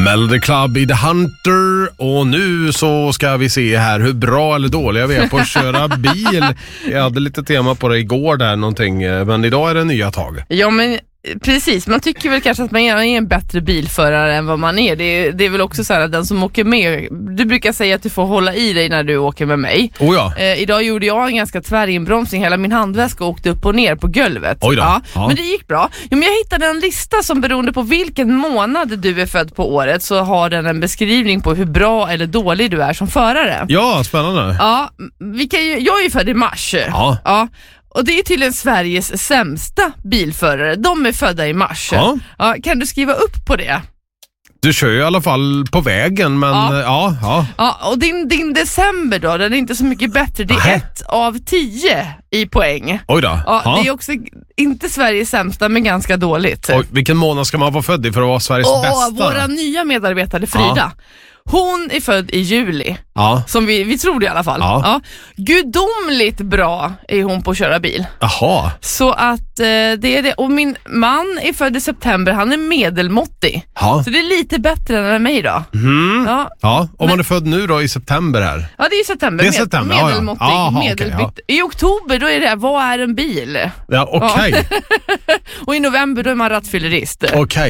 Melody Club i The Hunter, och nu så ska vi se här hur bra eller dåliga vi är på att köra bil. Jag hade lite tema på det igår där någonting, men idag är det nya tag. Ja, men precis, man tycker väl kanske att man är en bättre bilförare än vad man är. Det är väl också så här att den som åker med, du brukar säga att du får hålla i dig när du åker med mig. Oh ja. Idag gjorde jag en ganska tvär inbromsning, hela min handväska åkte upp och ner på golvet. Oj då. Ja. Men det gick bra. Jo, men jag hittade en lista som beroende på vilken månad du är född på året så har den en beskrivning på hur bra eller dålig du är som förare. Ja, spännande. Ja, jag är ju född i mars. Ja. Och det är tydligen Sveriges sämsta bilförare. De är födda i mars. Ja. Ja, kan du skriva upp på det? Du kör ju i alla fall på vägen, men ja. Ja, och din december då, den är inte så mycket bättre. Det är 1 av 10 i poäng. Oj då. Ja, det är också inte Sveriges sämsta, men ganska dåligt. Och vilken månad ska man vara född i för att vara Sveriges bästa? Våra nya medarbetare Frida. Hon är född i juli. Ja. Som vi tror det i alla fall. Ja. Gudomligt bra är hon på att köra bil. Jaha. Så att det är det. Och min man är född i september. Han är medelmåttig. Ja. Så det är lite bättre än mig då. Mm. Ja. Om man är född nu då i september här. Ja, det är september. Det är september. Medelmåttig. Medelbytt. I oktober då är det vad är en bil? Ja, okej. Och i november då är man rattfyllerist. Okej,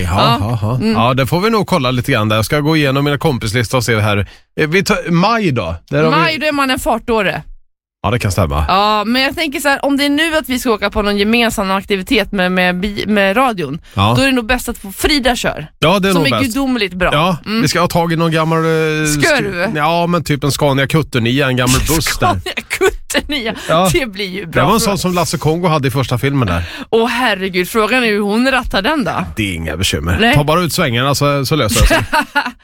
ja, det får vi nog kolla lite grann där. Jag ska gå igenom mina kompislistor och se här. Vi tar maj då. Då är man en fartåre. Ja, det kan stämma. Ja, men jag tänker så här, om det är nu att vi ska åka på någon gemensam aktivitet med radion, då är det nog bäst att få Frida kör. Ja, det är nog bäst. Som är gudomligt bra. Ja, vi ska ha tag i någon gammal... Skurv? Ja, men typ en Scania Cutter 9, en gammal buss där. Scania Cutter 9, det blir ju bra. Det var en sån som Lasse Kongo hade i första filmen där. Åh herregud, frågan är hur hon rattar den då? Det är inga bekymmer. Nej. Ta bara ut svängarna så löser det sig.